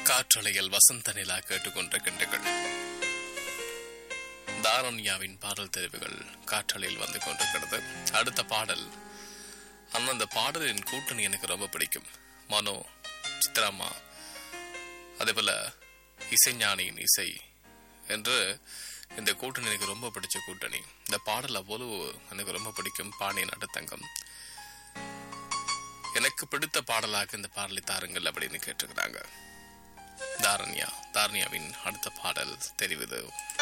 காற்றலையில் வசந்த நிலா கேட்டுக்கொண்டிருக்கின்றீர்கள். தாரண்யாவின் பாடல் தெரிவுகள் காற்றலையில் வந்து கொண்டிருக்கிறது. அடுத்த பாடல், அந்த பாடலின் கூட்டணி எனக்கு ரொம்ப பிடிக்கும். மனோ, சித்ராமா, அதே போல இசைஞானியின் இசை என்று இந்த கூட்டணி எனக்கு ரொம்ப பிடிச்ச கூட்டணி. இந்த பாடல் அவ்வளவு எனக்கு ரொம்ப பிடிக்கும். பாண்டியன் அடுத்தங்கம் எனக்கு பிடித்த பாடலாக இந்த பாடலை தாருங்கள் அப்படின்னு கேட்டிருக்கிறாங்க. தாரண்யாவின் அடுத்த பாடல் தெரிவது